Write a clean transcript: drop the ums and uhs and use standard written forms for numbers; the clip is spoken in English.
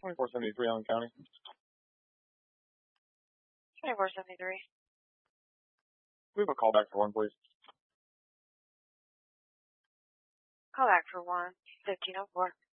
2473 Allen County. 2473. We have a call back for one, please. Call back for 1, 1504.